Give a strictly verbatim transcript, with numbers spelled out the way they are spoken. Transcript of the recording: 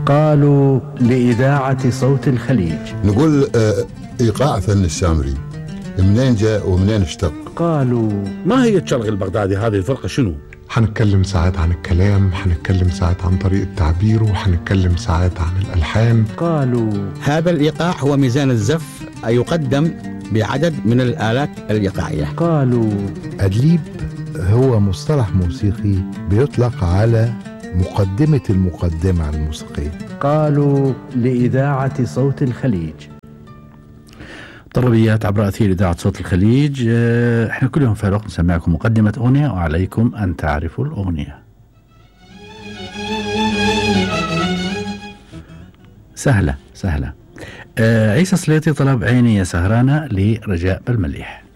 قالوا لإذاعة صوت الخليج. نقول آه إيقاع فن السامري منين جاء ومنين اشتق؟ قالوا ما هي الشرق البغدادي هذه الفرقة شنو؟ حنتكلم ساعات عن الكلام، حنتكلم ساعات عن طريقة تعبيره، وحنتكلم ساعات عن الألحان. قالوا هذا الإيقاع هو ميزان الزف يقدم بعدد من الآلات الإيقاعية. قالوا أدليب هو مصطلح موسيقي بيطلق على مقدمة المقدمة الموسيقية. قالوا لإذاعة صوت الخليج. طربيات عبر أثير إذاعة صوت الخليج. احنا كل يوم في الوقت نسمعكم مقدمة أغنية وعليكم أن تعرفوا الأغنية. سهلة سهلة. آه عيسى سليطي طلب عيني يا سهرانة لرجاء بالمليح.